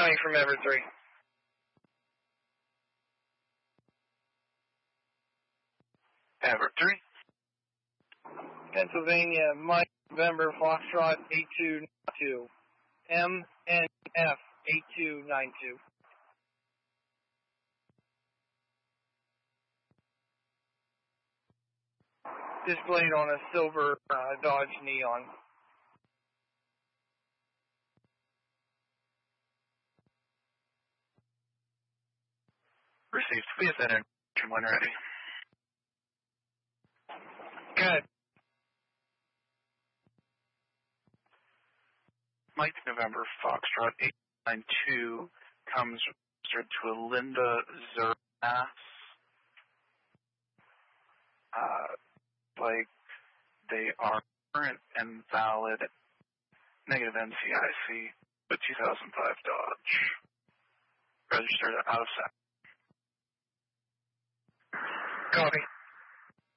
calling from Ever 3. Ever 3. Pennsylvania, Mike, November, Foxtrot 8292. MNF 8292. Displayed on a silver Dodge Neon. Received. We have that information when ready. Good. Mike, November, Foxtrot 892 comes registered to a Linda Zermass. Like they are current and valid, negative NCIC, but 2005 Dodge. Registered out of sight. Copy.